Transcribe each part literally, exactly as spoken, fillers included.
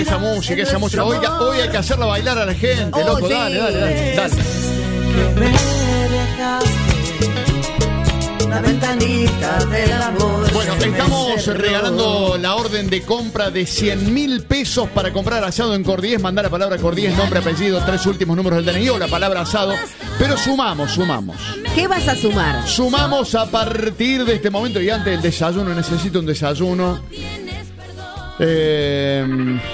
Esa música, esa música. Hoy, hoy hay que hacerla bailar a la gente, oh, loco. Sí. Dale, dale, dale. dale. La ventanita del amor. Bueno, estamos regalando la orden de compra de cien mil pesos para comprar asado en Cordies. Mandar la palabra Cordies, nombre, apellido, tres últimos números del D N I o la palabra asado. Pero sumamos, sumamos. ¿Qué vas a sumar? Sumamos a partir de este momento y antes del desayuno. Necesito un desayuno. Eh...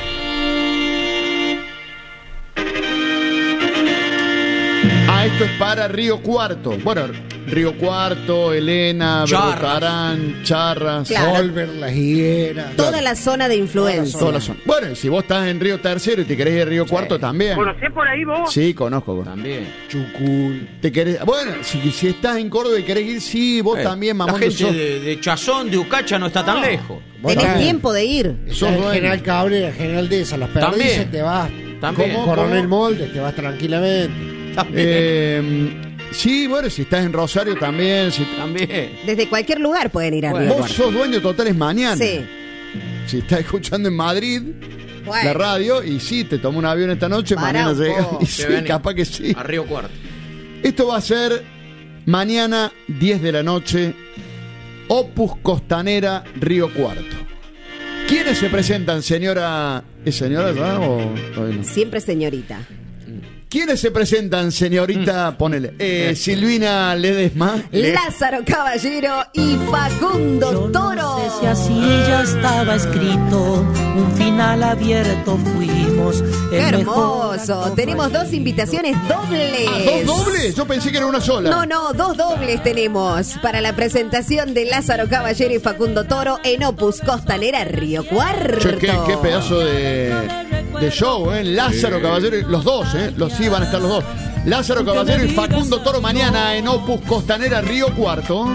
Ah, esto es para Río Cuarto. Bueno, Río Cuarto, Elena, Berrotarán, Charras, Claro. Olver, La Higuera. Toda la zona de influencia. todas las zonas. Bueno, y si vos estás en Río Tercero y te querés ir a Río Cuarto también. ¿Conocés por ahí vos? Sí, conozco. También. Chucul. Te querés, bueno, si, si estás en Córdoba y querés ir, sí, vos Eh, también, La mamón. gente sos- de, de Chazón, de Ucacha, no está tan lejos. Vos Tenés también. tiempo de ir. Sos Sos dueño. General Cabrera, General Deza, Las También. Perdices, te vas. También. Como Coronel Moldes, te vas tranquilamente. También. Eh, sí, bueno, si estás en Rosario también. Si, También. Desde cualquier lugar pueden ir a Bueno, Río vos Cuarto. sos dueño totales mañana. Sí. Si estás escuchando en Madrid Bueno. la radio y sí, te tomo un avión esta noche, Pará mañana un llega. poco. Y Te sí, venís capaz que sí. A Río Cuarto. Esto va a ser mañana, diez de la noche, Opus Costanera, Río Cuarto. ¿Quiénes se presentan, señora? ¿Es señora ya o todavía no? Siempre señorita. ¿Quiénes se presentan, señorita? Ponele. Eh, Silvina Ledesma. Lázaro Caballero y Facundo Toro. Si así ya estaba escrito, un final abierto fuimos. ¡Qué hermoso! Tenemos dos invitaciones dobles. Ah, ¿dos dobles? Yo pensé que era una sola. No, no, dos dobles tenemos para la presentación de Lázaro Caballero y Facundo Toro en Opus Costanera Río Cuarto. Che, qué, qué pedazo de, de show, ¿eh? Lázaro Caballero, y- los dos, ¿eh? Los sí van a estar los dos. Lázaro Caballero y Facundo Toro mañana en Opus Costanera Río Cuarto.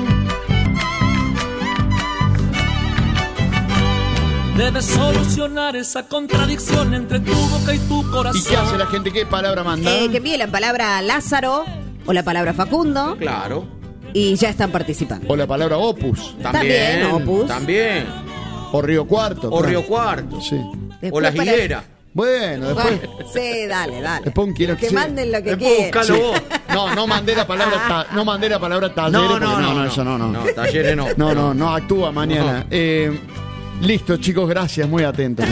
Debes solucionar esa contradicción entre tu boca y tu corazón. ¿Y qué hace la gente? ¿Qué palabra manda? Eh, que envíe la palabra Lázaro o la palabra Facundo Claro. y ya están participando. O la palabra Opus. También. También, Opus. También. O Río Cuarto. O claro. Río Cuarto. Sí. O Después La para- Higuera. Bueno, después. Bueno, sí, dale, dale. Después un quiero que sí. manden lo que Después quieran. buscalo vos. No, no mandé la palabra ta- no mandé la palabra talleres. No, porque no, no, no. eso no, no. No, talleres no. No, no, no actúa mañana. No. Eh, listo, chicos, gracias, muy atentos.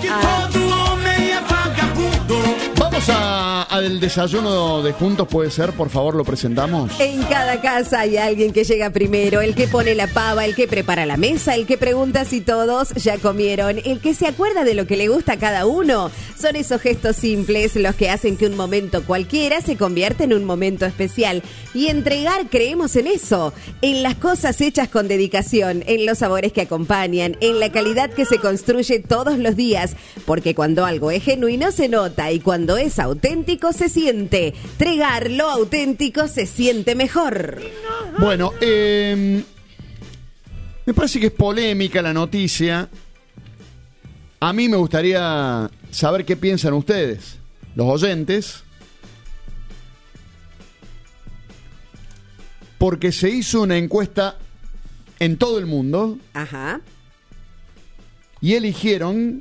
Vamos a, al desayuno de juntos, puede ser, por favor, lo presentamos. En cada casa hay alguien que llega primero, el que pone la pava, el que prepara la mesa, el que pregunta si todos ya comieron, el que se acuerda de lo que le gusta a cada uno. Son esos gestos simples los que hacen que un momento cualquiera se convierta en un momento especial. Y entregar, creemos en eso, en las cosas hechas con dedicación, en los sabores que acompañan, en la calidad que se construye todos los días. Porque cuando algo es genuino se nota y cuando es auténtico se siente. Tregar lo auténtico se siente mejor. Bueno, eh, me parece que es polémica la noticia. A mí me gustaría saber qué piensan ustedes, los oyentes. Porque se hizo una encuesta en todo el mundo Ajá. y eligieron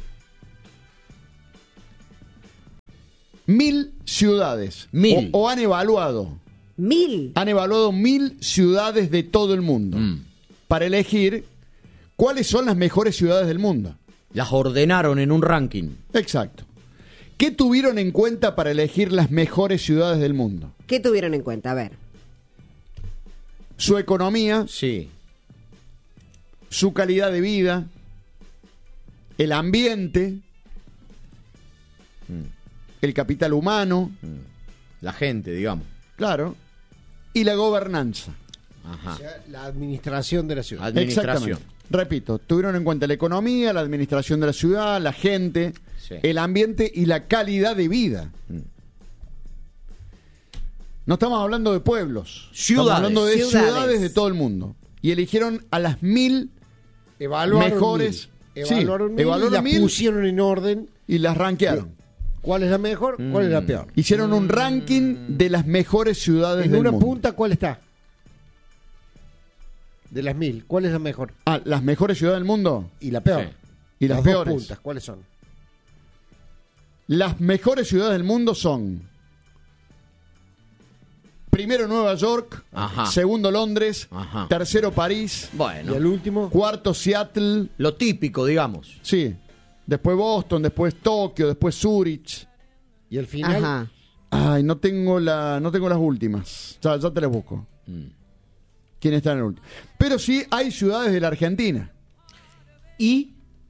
mil ciudades. Mil. O, o han evaluado. Mil. Han evaluado mil ciudades de todo el mundo Mm. para elegir cuáles son las mejores ciudades del mundo. Las ordenaron en un ranking. Exacto. ¿Qué tuvieron en cuenta para elegir las mejores ciudades del mundo? ¿Qué tuvieron en cuenta? A ver. Su economía, Sí. su calidad de vida, el ambiente, el capital humano, La gente, digamos. claro, y la gobernanza. Ajá. O sea, la administración de la ciudad. Administración. Exactamente. Repito, tuvieron en cuenta la economía, la administración de la ciudad, la gente, Sí. el ambiente y la calidad de vida. Mm. No estamos hablando de pueblos, Ciudades. estamos hablando de Ciudades. ciudades. de todo el mundo. Y eligieron a las mil Evaluaron mejores, mil. sí, Evaluaron mil evaluaron y las mil. pusieron en orden. y las rankearon. ¿Cuál es la mejor? ¿Cuál es la peor? Hicieron un ranking de las mejores ciudades En del una mundo. punta, ¿cuál está? De las mil, ¿cuál es la mejor? Ah, las mejores ciudades del mundo Y la peor. Sí. y las, las dos peores. puntas, ¿cuáles son? Las mejores ciudades del mundo son: primero Nueva York, Ajá. segundo Londres, Ajá. tercero París, ¿Y Bueno, el último? cuarto Seattle, lo típico, digamos. sí, después Boston, después Tokio, después Zurich. ¿Y el final? Ajá. Ay, no tengo la, no tengo las últimas. Ya, ya te las busco. Mm. ¿Quién está en el último? Pero sí hay ciudades de la Argentina. Y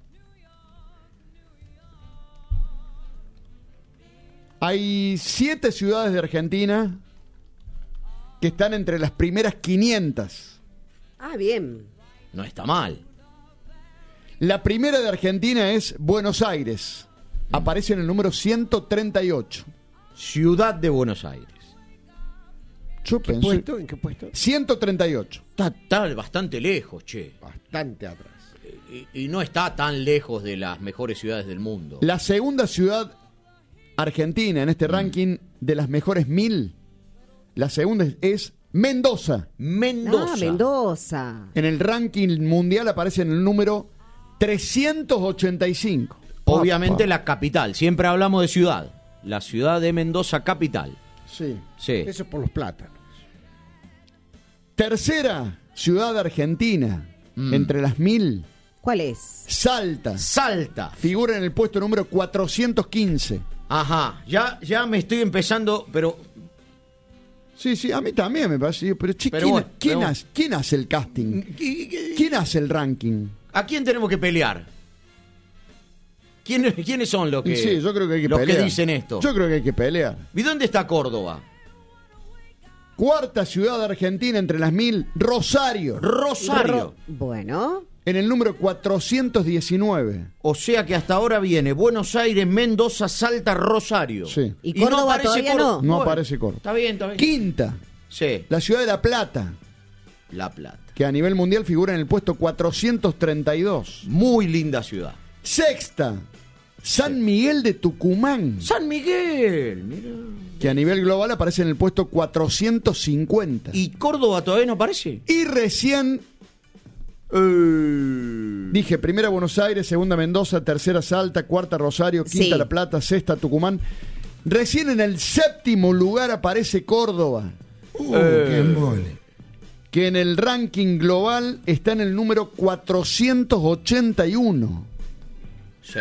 Hay siete ciudades de Argentina que están entre las primeras quinientas. Ah, bien. no está mal. La primera de Argentina es Buenos Aires. Aparece en el número ciento treinta y ocho. Ciudad de Buenos Aires. Yo ¿Qué pensé... puesto? ¿En qué puesto? ciento treinta y ocho. Está, está bastante lejos, che. Bastante atrás. Y, y no está tan lejos de las mejores ciudades del mundo. La segunda ciudad argentina en este ranking de las mejores mil, la segunda es, es Mendoza. Mendoza. Ah, Mendoza. En el ranking mundial aparece en el número trescientos ochenta y cinco. Obviamente Papá. la capital. Siempre hablamos de ciudad. La ciudad de Mendoza, capital. Sí. Sí. Eso por los plátanos. Tercera ciudad argentina Mm. entre las mil, ¿Cuál es? Salta. Salta. Figura en el puesto número cuatrocientos quince. Ajá. Ya, ya me estoy empezando, pero Sí, sí, a mí también me parece. Pero, che, Pero ¿quién, bueno, quién pero- hace, quién hace el casting? ¿Quién hace el ranking? ¿a quién tenemos que pelear? ¿Quiénes, quiénes son los que, Y sí, yo creo que hay que los pelear. que dicen esto? Yo creo que hay que pelear. ¿Y dónde está Córdoba? Cuarta ciudad argentina entre las mil, Rosario. Rosario. Bueno. En el número cuatrocientos diecinueve. O sea que hasta ahora viene Buenos Aires, Mendoza, Salta, Rosario. Sí. ¿Y Córdoba todavía no? No Bueno, aparece Córdoba. Está bien, está bien. Quinta, Sí, la ciudad de La Plata, La Plata. que a nivel mundial figura en el puesto cuatrocientos treinta y dos. Muy linda ciudad. Sexta, San Miguel de Tucumán, San Miguel, mira. que a nivel global aparece en el puesto cuatrocientos cincuenta. Y, ¿Y Córdoba todavía no aparece? recién Eh, dije, primera Buenos Aires, segunda Mendoza, tercera Salta, cuarta Rosario, quinta Sí. La Plata, sexta Tucumán. Recién en el séptimo lugar aparece Córdoba, eh, que en el ranking global está en el número cuatrocientos ochenta y uno. sí.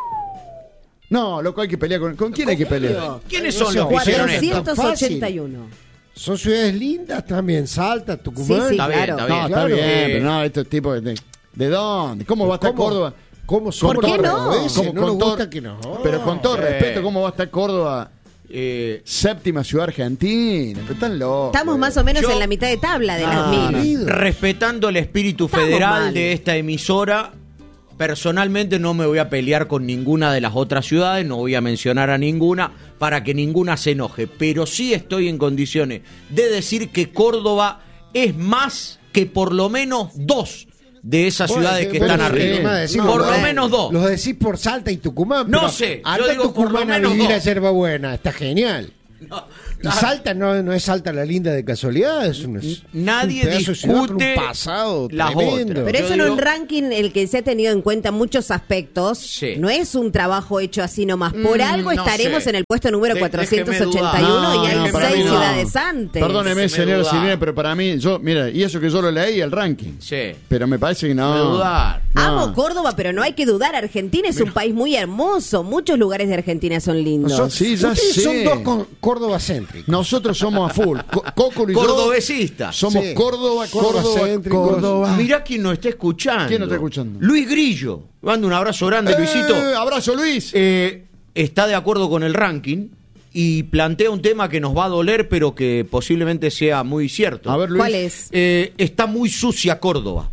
No, loco, hay que pelear con... ¿Con quién hay que pelear? ¿Quiénes No son sé, los que hicieron esto? cuatrocientos ochenta y uno. Son ciudades lindas también, Salta, Tucumán. Sí, sí, Está bien, claro. está No, bien. está claro. bien, Eh, pero no, estos tipos de... ¿De dónde? ¿Cómo va a estar ¿Cómo? Córdoba? ¿Cómo son ¿Por qué todos no? cordobeses? ¿Cómo- No con nos todo- gusta que no. Pero con todo Sí. respeto, ¿cómo va a estar Córdoba? Eh, Séptima ciudad argentina, pero están locos. Estamos más o menos Yo- en la mitad de tabla de las No, mil. no. respetando el espíritu Estamos federal mal. de esta emisora, personalmente no me voy a pelear con ninguna de las otras ciudades, no voy a mencionar a ninguna para que ninguna se enoje, pero sí estoy en condiciones de decir que Córdoba es más que por lo menos dos de esas Bueno, ciudades sí, que bueno, están sí, arriba. no, decimos, por bueno, lo menos dos. Los decís por Salta y Tucumán. No pero sé, yo anda digo por lo Tucumán a menos vivir dos. a Yerbabuena, está genial. No, Y Salta no, no es Salta la linda de casualidad, es un, es Nadie un pedazo de ciudad con discute un pasado las tremendo. otras. Pero Yo eso en digo- un ranking el que se ha tenido en cuenta muchos aspectos. Sí. No es un trabajo hecho así nomás. Por Mm, algo no estaremos sé. en el puesto número De- cuatrocientos déjeme ochenta y dudar. uno No, y hay no, para seis mí no. ciudades antes. Perdóneme, Me señora duda. Silvina, pero para mí, yo, mira, y eso que yo lo leí el ranking. Sí. Pero me parece que no. Me dudar. No. Amo Córdoba, pero no hay que dudar. Argentina es un país muy hermoso. Muchos lugares de Argentina son lindos. Son, Sí, ya ustedes sé. son dos con- Córdoba céntricos. Nosotros somos a full. Co- Cóculo y yo Cordobesistas. somos Sí. Córdoba, Córdoba Córdoba, céntricos. Córdoba. Mirá quién nos está escuchando. ¿Quién nos está escuchando? Luis Grillo. Mando un abrazo grande, Luisito. Eh, abrazo, Luis. Eh, está de acuerdo con el ranking y plantea un tema que nos va a doler, pero que posiblemente sea muy cierto. A ver, Luis. ¿Cuál es? Eh, está muy sucia Córdoba.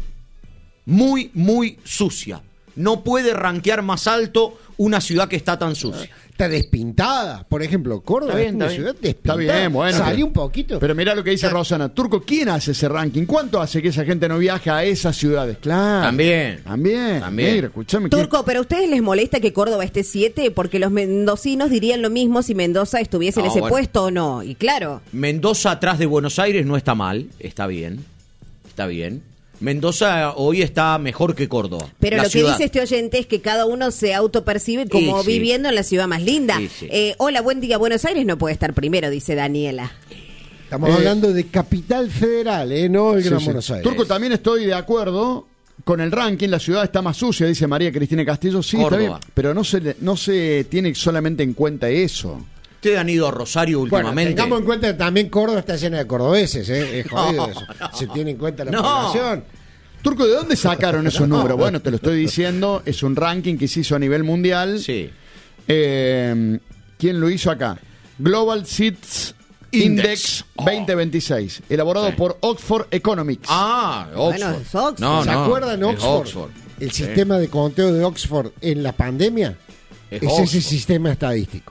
Muy, muy sucia. No puede rankear más alto una ciudad que está tan sucia. Está despintada. Por ejemplo, Córdoba Está bien, es una está bien. ciudad Está despintada. bien, bueno. Salió pero- un poquito. Pero mirá lo que dice Rosana. Turco, ¿quién hace ese ranking? ¿Cuánto hace que esa gente no viaja a esas ciudades? Claro. También. También. También. Mira, escuchame. ¿quién- Turco, ¿pero a ustedes les molesta que Córdoba esté siete? Porque los mendocinos dirían lo mismo si Mendoza estuviese en No, ese bueno. puesto o no. Y claro, Mendoza atrás de Buenos Aires no está mal, está bien, está bien. Mendoza hoy está mejor que Córdoba. Pero la lo que ciudad. dice este oyente es que cada uno se autopercibe como Sí, sí. viviendo en la ciudad más linda. Sí, sí. Eh, hola, buen día, Buenos Aires no puede estar primero, dice Daniela. Estamos Eh, hablando de Capital Federal, ¿eh? No el Sí, Gran sí. Buenos Aires. Turco, también estoy de acuerdo con el ranking. La ciudad está más sucia, dice María Cristina Castillo. Sí, está Córdoba. bien, pero no se, le- no se tiene solamente en cuenta eso. Ustedes han ido a Rosario Bueno, últimamente. tengamos en cuenta que también Córdoba está llena de cordobeses, ¿eh? Es jodido No, eso. no. Se tiene en cuenta la No. población. Turco, ¿de dónde sacaron esos números? Bueno, te lo estoy diciendo, es un ranking que se hizo a nivel mundial. Sí. Eh, ¿Quién lo hizo acá? Global Seeds Index. Index Oh. veinte veintiséis, elaborado Sí. por Oxford Economics. Ah, Oxford. Bueno, es Oxford. No, ¿Se no, acuerdan es Oxford? El Sí. sistema de conteo de Oxford en la pandemia Es es, Oxford. ese sistema estadístico.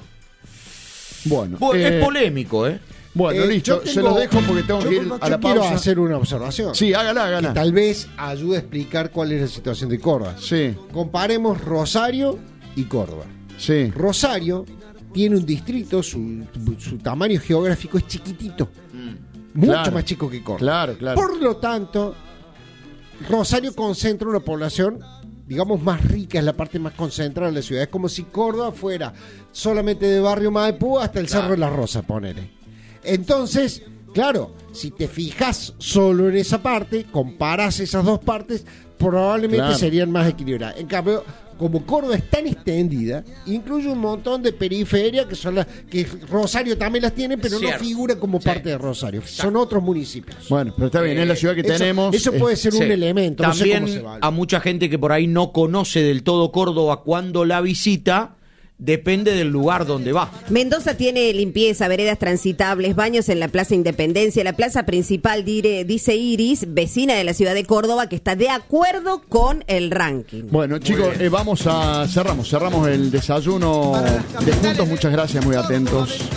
Bueno, Bo- eh, Es polémico, ¿eh? bueno, Eh, listo, yo tengo- se los dejo porque tengo yo- que ir yo a la quiero pausa. hacer una observación. Sí, hágala, que hágala. tal vez ayude a explicar cuál es la situación de Córdoba. Sí, Comparemos Rosario y Córdoba. sí. Rosario tiene un distrito, su, su tamaño geográfico es chiquitito, mucho Claro. más chico que Córdoba. Claro, claro. Por lo tanto, Rosario concentra una población, digamos, más rica, es la parte más concentrada de la ciudad. Es como si Córdoba fuera solamente de Barrio Maipú hasta el Claro. Cerro de las Rosas, ponele. Entonces, claro, si te fijas solo en esa parte, comparas esas dos partes, probablemente Claro. serían más equilibradas. En cambio, como Córdoba es tan extendida, incluye un montón de periferias que son las que Rosario también las tiene, pero Cierto. no figura como Sí. parte de Rosario. Son otros municipios. Bueno, pero está bien, es la ciudad que Eso- tenemos. Eso eh, puede ser un Sí. elemento. no sé También cómo se va. a mucha gente que por ahí no conoce del todo Córdoba cuando la visita, depende del lugar donde va. Mendoza tiene limpieza, veredas transitables, baños en la Plaza Independencia, la plaza principal, dire- dice Iris, vecina de la ciudad de Córdoba, que está de acuerdo con el ranking. Bueno, chicos, eh, vamos a cerramos, cerramos el desayuno de juntos. Muchas gracias, muy atentos.